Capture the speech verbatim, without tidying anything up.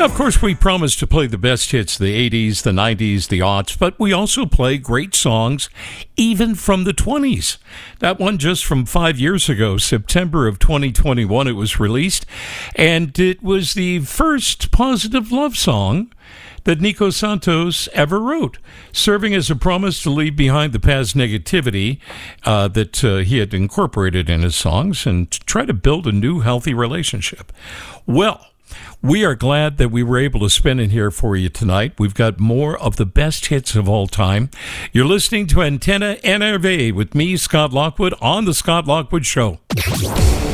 Of course, we promise to play the best hits of the eighties, the nineties, the aughts, but we also play great songs even from the twenties. That one just from five years ago, September of twenty twenty-one, it was released, and it was the first positive love song that Nico Santos ever wrote, serving as a promise to leave behind the past negativity uh, that uh, he had incorporated in his songs and to try to build a new healthy relationship. Well, we are glad that we were able to spin it here for you tonight. We've got more of the best hits of all time. You're listening to Antenna N R V with me, Scott Lockwood, on The Scott Lockwood Show.